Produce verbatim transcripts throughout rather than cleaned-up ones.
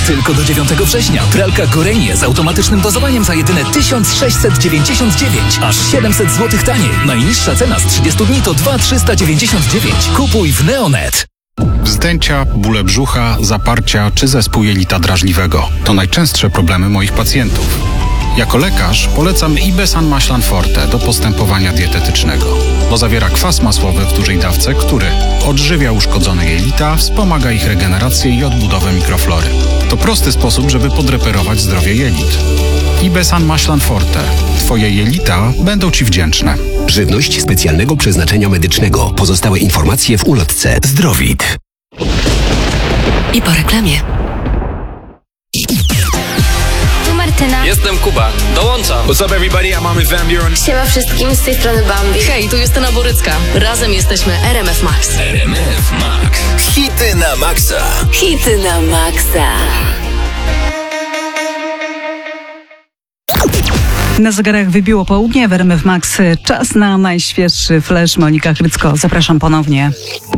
Tylko do dziewiątego września pralka Gorenie z automatycznym dozowaniem za jedyne tysiąc sześćset dziewięćdziesiąt dziewięć. Aż siedemset złotych taniej. Najniższa cena z trzydziestu dni to dwa tysiące trzysta dziewięćdziesiąt dziewięć. Kupuj w Neonet. Wzdęcia, bóle brzucha, zaparcia czy zespół jelita drażliwego to najczęstsze problemy moich pacjentów. Jako lekarz polecam Ibesan Maślan Forte do postępowania dietetycznego, bo zawiera kwas masłowy w dużej dawce, który odżywia uszkodzone jelita, wspomaga ich regenerację i odbudowę mikroflory. To prosty sposób, żeby podreperować zdrowie jelit. Ibesan Maślan Forte. Twoje jelita będą Ci wdzięczne. Żywność specjalnego przeznaczenia medycznego. Pozostałe informacje w ulotce Zdrowit. I po reklamie. Martyna. Jestem Kuba. Dołączam. What's up everybody, I'm Armin van Buuren. Siema wszystkim, z tej strony Bambi. Hej, tu Justyna Borycka. Razem jesteśmy R M F Max. R M F Max. Hity na maksa. Hity na maksa. Na zegarach wybiło południe w R M F Max. Czas na najświeższy flash. Monika Chrycko, zapraszam ponownie.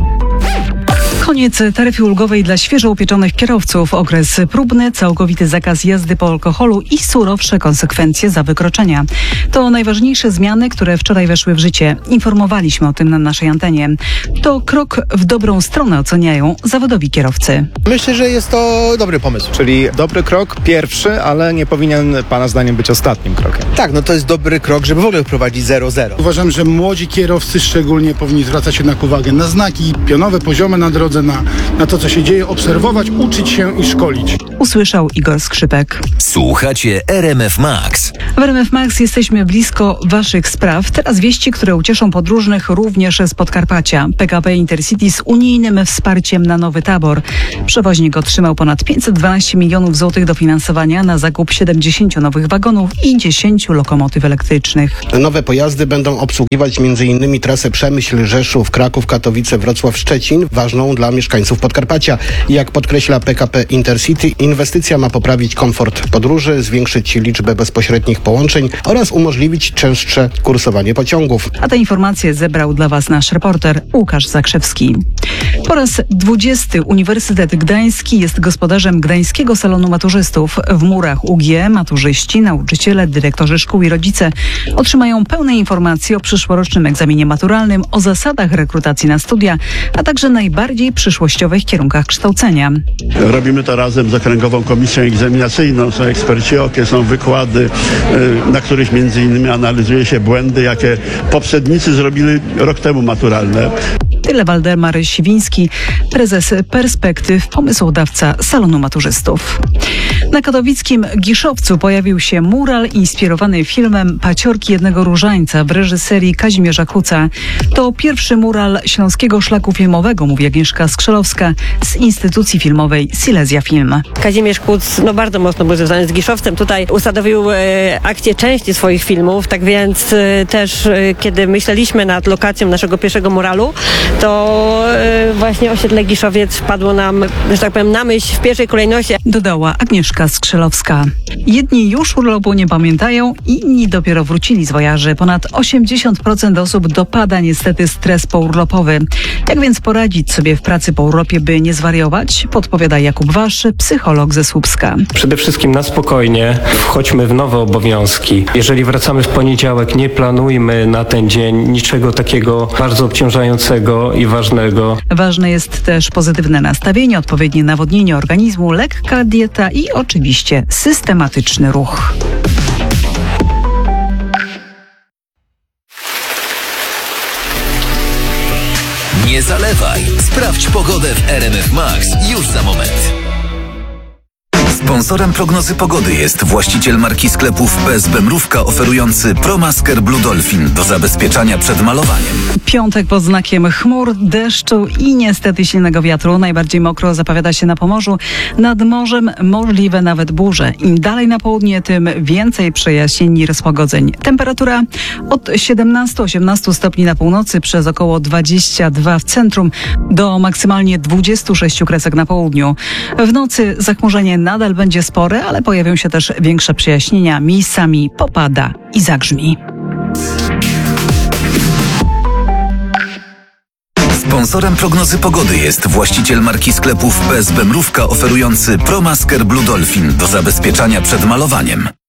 Koniec taryfy ulgowej dla świeżo upieczonych kierowców. Okres próbny, całkowity zakaz jazdy po alkoholu i surowsze konsekwencje za wykroczenia. To najważniejsze zmiany, które wczoraj weszły w życie. Informowaliśmy o tym na naszej antenie. To krok w dobrą stronę, oceniają zawodowi kierowcy. Myślę, że jest to dobry pomysł. Czyli dobry krok, pierwszy, ale nie powinien Pana zdaniem być ostatnim krokiem. Tak, no to jest dobry krok, żeby w ogóle wprowadzić zero zero. Uważam, że młodzi kierowcy szczególnie powinni zwracać jednak uwagę na znaki pionowe, poziome na drodze, Na, na to, co się dzieje, obserwować, uczyć się i szkolić. Usłyszał Igor Skrzypek. Słuchacie R M F Max. W R M F Max jesteśmy blisko Waszych spraw. Teraz wieści, które ucieszą podróżnych również z Podkarpacia. P K P Intercity z unijnym wsparciem na Nowy Tabor. Przewoźnik otrzymał ponad pięćset dwanaście milionów złotych dofinansowania na zakup siedemdziesięciu nowych wagonów i dziesięciu lokomotyw elektrycznych. Nowe pojazdy będą obsługiwać między innymi trasę Przemyśl, Rzeszów, Kraków, Katowice, Wrocław, Szczecin, ważną dla mieszkańców Podkarpacia. Jak podkreśla P K P Intercity, inwestycja ma poprawić komfort podróży, zwiększyć liczbę bezpośrednich połączeń oraz umożliwić częstsze kursowanie pociągów. A te informacje zebrał dla Was nasz reporter Łukasz Zakrzewski. Po raz dwudziesty Uniwersytet Gdański jest gospodarzem Gdańskiego Salonu Maturzystów. W murach U G maturzyści, nauczyciele, dyrektorzy szkół i rodzice otrzymają pełne informacje o przyszłorocznym egzaminie maturalnym, o zasadach rekrutacji na studia, a także najbardziej przyszłościowych kierunkach kształcenia. Robimy to razem z Okręgową Komisją Egzaminacyjną. Są eksperci O K E, są wykłady, na których między innymi analizuje się błędy, jakie poprzednicy zrobili rok temu maturalne. Tyle Waldemar Siwiński, prezes Perspektyw, pomysłodawca Salonu Maturzystów. Na katowickim Giszowcu pojawił się mural inspirowany filmem Paciorki jednego różańca w reżyserii Kazimierza Kuca. To pierwszy mural Śląskiego Szlaku Filmowego, mówi Agnieszka Skrzelowska z instytucji filmowej Silesia Film. Kazimierz Kuc no, bardzo mocno był związany z Giszowcem. Tutaj usadowił e, akcję części swoich filmów, tak więc e, też e, kiedy myśleliśmy nad lokacją naszego pierwszego muralu, to e, właśnie osiedle Giszowiec padło nam, że tak powiem, na myśl w pierwszej kolejności. Dodała Agnieszka Skrzelowska. Jedni już urlopu nie pamiętają, inni dopiero wrócili z wojaży. Ponad osiemdziesiąt procent osób dopada niestety stres pourlopowy. Jak więc poradzić sobie w pracy po urlopie, by nie zwariować? Podpowiada Jakub Wasz, psycholog ze Słupska. Przede wszystkim na spokojnie wchodźmy w nowe obowiązki. Jeżeli wracamy w poniedziałek, nie planujmy na ten dzień niczego takiego bardzo obciążającego i ważnego. Ważne jest też pozytywne nastawienie, odpowiednie nawodnienie organizmu, lekka dieta i oczywiście systematyczny ruch. Nie zalewaj. Sprawdź pogodę w R M F Max już za moment. Sponsorem prognozy pogody jest właściciel marki sklepów P S B Mrówka oferujący ProMasker Blue Dolphin do zabezpieczania przed malowaniem. Piątek pod znakiem chmur, deszczu i niestety silnego wiatru. Najbardziej mokro zapowiada się na Pomorzu. Nad morzem możliwe nawet burze. Im dalej na południe, tym więcej przejaśnień i rozpogodzeń. Temperatura od siedemnaście do osiemnastu stopni na północy, przez około dwadzieścia dwa w centrum, do maksymalnie dwudziestu sześciu kresek na południu. W nocy zachmurzenie nadal będzie spore, ale pojawią się też większe przejaśnienia. Miejscami popada i zagrzmi. Sponsorem prognozy pogody jest właściciel marki sklepów P S B Mrówka oferujący ProMasker Blue Dolphin do zabezpieczania przed malowaniem.